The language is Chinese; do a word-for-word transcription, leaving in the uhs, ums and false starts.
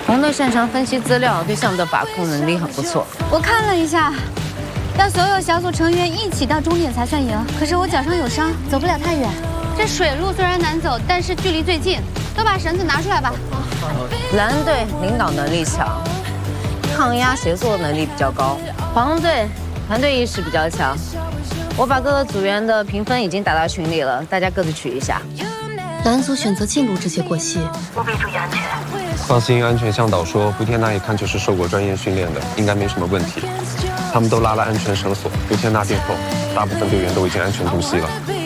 红队擅长分析资料，对项目的把控能力很不错。 我看了一下，要所有小组成员一起到终点才算赢。可是我脚上有伤，走不了太远。这水路虽然难走，但是距离最近。都把绳子拿出来吧。 蓝队领导能力强，抗压协作能力比较高。黄队团队意识比较强。我把各个组员的评分已经打到群里了，大家各自取一下。 蓝组选择进入这些过隙， 务必注意安全。 放心，安全向导说，胡天娜一看就是受过专业训练的，应该没什么问题。他们都拉了安全绳索，胡天娜殿后，大部分队员都已经安全渡溪了。